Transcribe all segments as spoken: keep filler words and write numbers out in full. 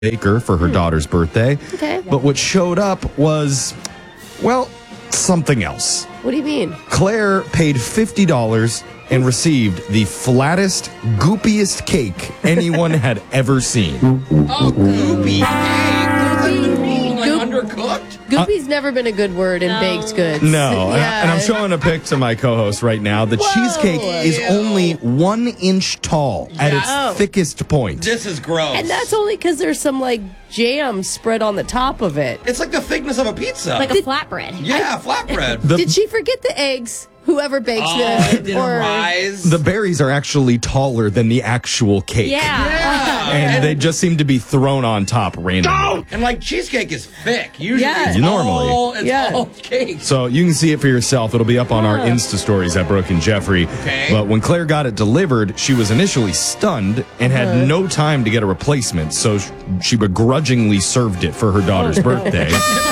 baker for her daughter's birthday. Okay. But what showed up was, well, something else. What do you mean? Claire paid fifty dollars and received the flattest, goopiest cake anyone had ever seen. Oh, goopy cake. Goopy. Like Goop- undercooked? Goopy's never been a good word in No. baked goods. No, Yeah. and I'm showing a pic to my co-host right now. The Whoa. cheesecake is Ew. only one inch tall at its Oh. thickest point. This is gross. And that's only because there's some, like, jam spread on the top of it. It's like the thickness of a pizza. Like a flatbread. yeah, flatbread. The, Did she forget the eggs? Whoever baked oh, the it didn't rise. the berries are actually taller than the actual cake. Yeah. yeah. And they just seem to be thrown on top randomly. And like cheesecake is thick. Usually Yeah. it's Normally. all, it's Yeah. all cake. So you can see it for yourself. It'll be up on our Huh. Insta stories at Brooke and Jeffrey. Okay. But when Claire got it delivered, she was initially stunned and had Uh-huh. no time to get a replacement. So sh- she begrudgingly served it for her daughter's birthday.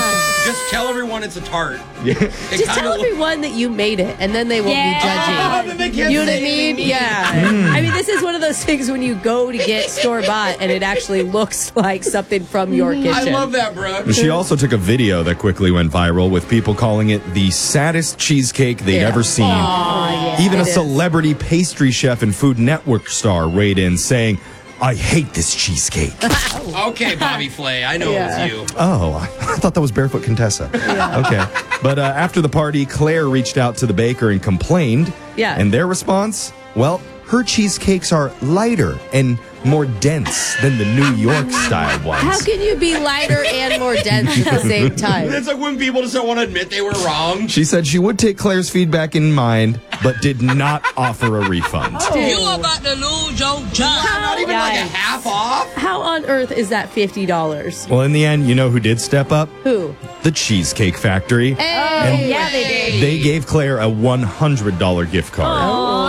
Just tell everyone it's a tart. Yeah. It Just kinda tell look- everyone that you made it, and then they won't Yeah. be judgy. Oh, then they can't You know what I say mean? anything. Yeah. I mean, this is one of those things when you go to get store bought and it actually looks like something from your I kitchen. love that, bro. She also took a video that quickly went viral with people calling it the saddest cheesecake they'd Yeah. ever seen. yeah, Even a it is. celebrity pastry chef and Food Network star weighed in saying, I hate this cheesecake. Okay, Bobby Flay. I know Yeah. it was you. Oh, I thought that was Barefoot Contessa. Okay. But uh, after the party, Claire reached out to the baker and complained. Yeah. And their response? Well, her cheesecakes are lighter and more dense than the New York style ones. How can you be lighter and more dense at the same time? It's like when people just don't want to admit they were wrong. She said she would take Claire's feedback in mind, but did not offer a refund. You about to lose your job. Not even like a Yikes. half off. How on earth is that fifty dollars? Well, in the end, you know who did step up? Who? The Cheesecake Factory. Hey! Yeah, they did. They gave Claire a one hundred dollars gift card.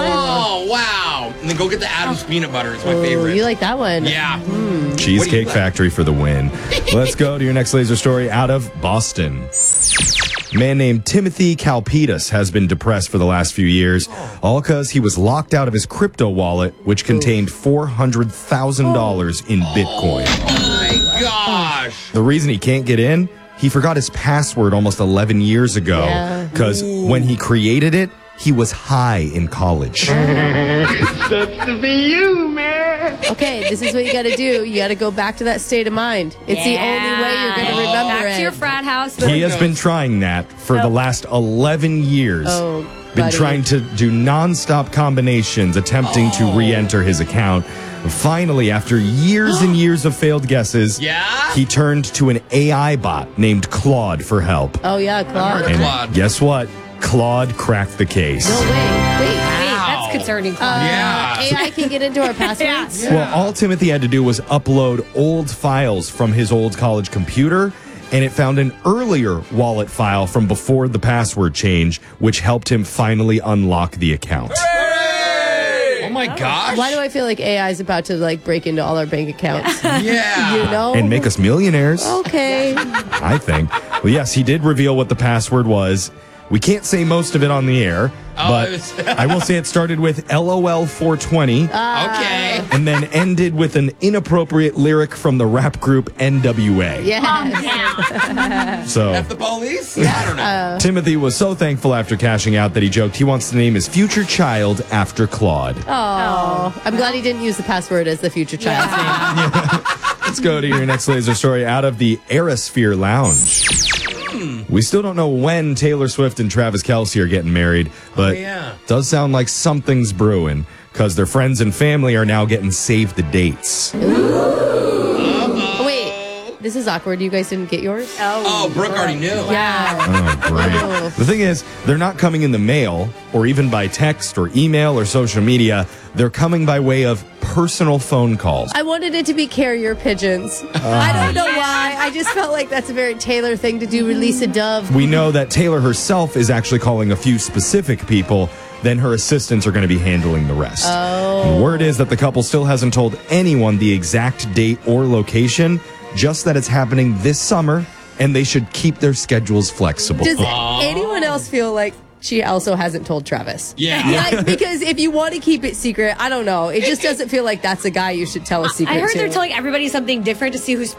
Oh, wow. And then go get the Adam's peanut butter. It's my Ooh, favorite. you like that one? Yeah. Cheesecake What do you- Factory for the win. Let's go to your next laser story out of Boston. A man named Timothy Kalpitas has been depressed for the last few years, all because he was locked out of his crypto wallet, which contained four hundred thousand dollars in Bitcoin. Oh, my gosh. The reason he can't get in, he forgot his password almost eleven years ago, Yeah. because when he created it, he was high in college. Okay, this is what you got to do. You got to go back to that state of mind. It's the only way you're going to remember Back it. to your frat house. He has been trying that for the last eleven years. Oh, been buddy. trying to do nonstop combinations, attempting to re-enter his account. Finally, after years and years of failed guesses, Yeah? he turned to an A I bot named Claude for help. Oh, yeah, Claude. heard And Claude. guess what? Claude cracked the case. No way. Wait. Wait, Wow. that's concerning. Uh, Yeah. A I can get into our passwords? Yeah. Well, all Timothy had to do was upload old files from his old college computer, and it found an earlier wallet file from before the password change, which helped him finally unlock the account. Oh, my gosh. Why do I feel like A I is about to, like, break into all our bank accounts? Yeah. You know? And make us millionaires, Okay. I think. Well, yes, he did reveal what the password was. We can't say most of it on the air, Oh, but it's- I will say it started with L O L four twenty Okay. and then ended with an inappropriate lyric from the rap group N W A. Yeah. So F the police? I don't know. Timothy was so thankful after cashing out that he joked he wants to name his future child after Claude. Oh. I'm glad he didn't use the password as the future child's name. Let's go to your next laser story out of the Aerosphere Lounge. We still don't know when Taylor Swift and Travis Kelce are getting married, but yeah. does sound like something's brewing because their friends and family are now getting save the dates. Oh, wait. This is awkward. You guys didn't get yours? Oh, Brooke already knew. Yeah. Oh, great. The thing is, they're not coming in the mail or even by text or email or social media. They're coming by way of personal phone calls. I wanted it to be carrier pigeons. I don't know why. I just felt like that's a very Taylor thing to do, release a dove. We know that Taylor herself is actually calling a few specific people. Then her assistants are going to be handling the rest. Oh. The word is that the couple still hasn't told anyone the exact date or location, just that it's happening this summer, and they should keep their schedules flexible. Does anyone else feel like she also hasn't told Travis. Yeah. Like, because if you want to keep it secret, I don't know. It just doesn't feel like that's a guy you should tell a secret I heard to. they're telling everybody something different to see who's